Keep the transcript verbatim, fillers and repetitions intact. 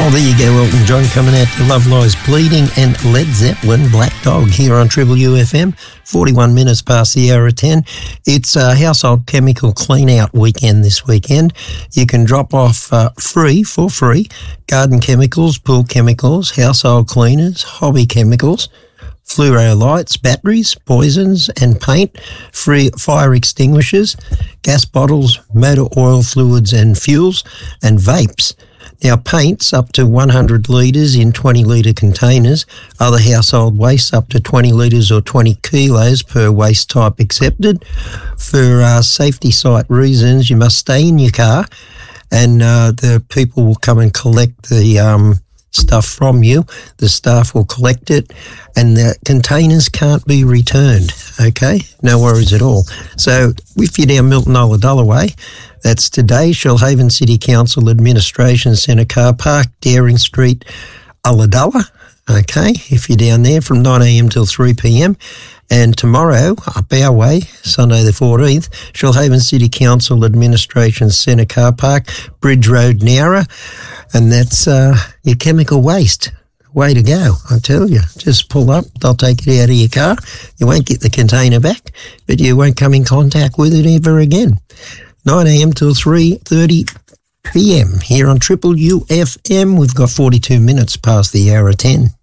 Oh, there you go, Elton John coming out to Love Lies Bleeding and Led Zeppelin, Black Dog, here on Triple U F M, forty-one minutes past the hour of ten. It's a household chemical clean-out weekend this weekend. You can drop off uh, free, for free, garden chemicals, pool chemicals, household cleaners, hobby chemicals, fluoro lights, batteries, poisons and paint, free fire extinguishers, gas bottles, motor oil fluids and fuels, and vapes. Now, paints up to one hundred litres in twenty litre containers, other household waste up to twenty litres or twenty kilos per waste type accepted. For uh, safety site reasons, you must stay in your car, and uh, the people will come and collect the um, stuff from you. The staff will collect it, and the containers can't be returned, okay? No worries at all. So if you're down Milton Ulladulla Way, that's today, Shoalhaven City Council Administration Centre Car Park, Daring Street, Ulladulla, okay? If you're down there from nine a m till three p m. And tomorrow, up our way, Sunday the fourteenth, Shoalhaven City Council Administration Centre Car Park, Bridge Road, Nowra, and that's uh, your chemical waste. Way to go, I tell you. Just pull up, they'll take it out of your car. You won't get the container back, but you won't come in contact with it ever again. nine a m till three thirty p m here on Triple U F M. We've got forty-two minutes past the hour of ten.